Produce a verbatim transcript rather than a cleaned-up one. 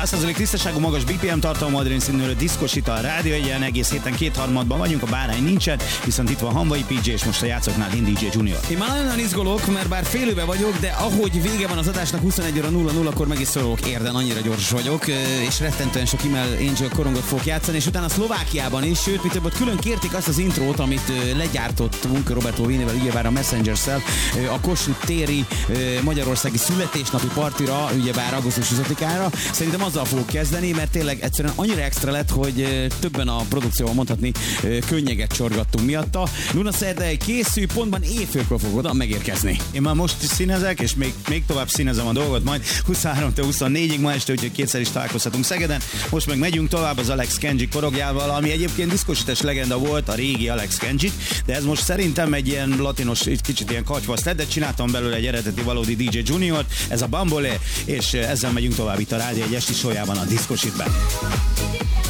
száz százalék tisztaságú, magas bé pé em tartalmú adrénszínűrő diszkosít a rádió egyen, egész héten kétharmadban vagyunk, a bárány nincsen, viszont itt van Hanvai pé jé, és most a játszóknál én dé jé Junior. Én már nagyon izgulok, mert bár félőbe vagyok, de ahogy vége van az adásnak huszonegy óra nulla nulla, akkor meg is szorolok érden, annyira gyors vagyok, és rettentően sok Email Angel korongot fogok játszani, és utána Szlovákiában is, sőt, mi több ott külön kérték azt az intrót, amit legyártottunk Roberto Vénével, ugyebár a Messenger-szel, a Kossuth téri magyarországi születésnapi partira, ugyebár augusztus huszadikára. Szerintem azzal fogok kezdeni, mert tényleg egyszerűen annyira extra lett, hogy többen a produkcióban mondhatni könnyeget csorgattunk miatta. Luna Szerdai készül, pontban éjfélkor fog oda megérkezni. Én már most színezek, és még, még tovább színezem a dolgot, majd huszonháromtól huszonnégyig ma este, úgyhogy kétszer is találkozhatunk Szegeden. Most meg megyünk tovább az Alex Kenji korogjával, ami egyébként diszkosítes legenda volt, a régi Alex Kenji, de ez most szerintem egy ilyen latinos, egy kicsit ilyen katyvasz lett, de csináltam belőle egy eredeti valódi dé jé Juniort, ez a Bambole, és ezzel megyünk tovább itt a Rádió egy esti sójában, a Diszkosítben.